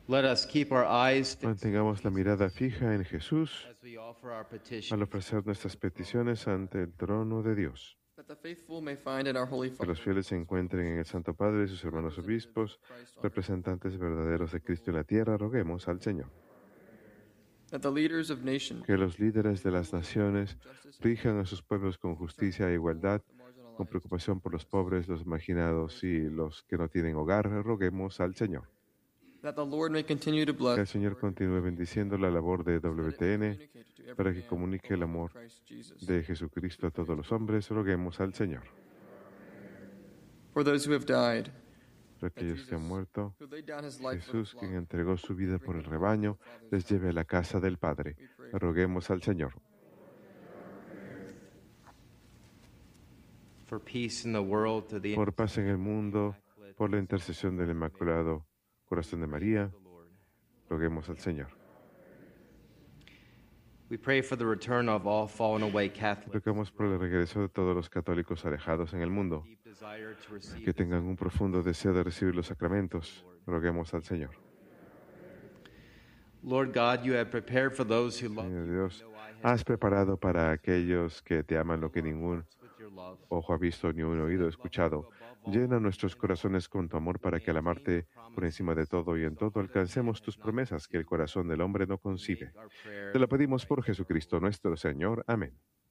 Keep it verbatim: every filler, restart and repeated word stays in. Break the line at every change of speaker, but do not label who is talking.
Let us keep our eyes fixed
Mantengamos la mirada fija en Jesús
as we offer our
al
petitions.
ofrecer nuestras peticiones ante el trono de Dios.
That the faithful may find in our Holy
Que
Father
los fieles se encuentren en el Santo Padre y sus hermanos obispos, representantes verdaderos de Cristo en la tierra, roguemos al Señor.
that the leaders of nations
Que los líderes de las naciones rijan a sus pueblos con justicia e igualdad, con preocupación por los pobres, los marginados y los que no tienen hogar, roguemos al Señor.
that the Lord may continue to
Que
bless
el Señor continúe bendiciendo la labor de W T N para que comunique el amor
Christ Jesus.
de Jesucristo a todos los hombres, roguemos al Señor.
For those who have died,
Por aquellos que han muerto,
who laid down his life for the
Jesús,
flock,
quien entregó su vida por el rebaño, les lleve a la casa del Padre. Roguemos al Señor.
For peace in the world, to the
Por paz en el mundo, por la intercesión del Inmaculado Corazón de María, roguemos al Señor.
We pray for the return of all fallen away Catholics.
Rogamos por el regreso de todos los católicos alejados en el mundo,
Deep desire to receive
que tengan un profundo deseo de recibir los sacramentos. Roguemos al Señor.
Lord God, you have prepared for those who love
Señor
you.
Dios,
No eye has
has preparado para aquellos que te aman lo que ningún
with your love.
ojo ha visto ni un oído escuchado. Llena nuestros corazones con tu amor para que al amarte por encima de todo y en todo alcancemos tus promesas que el corazón del hombre no concibe.
Our prayer
Te lo pedimos por Jesucristo nuestro Señor. Amén.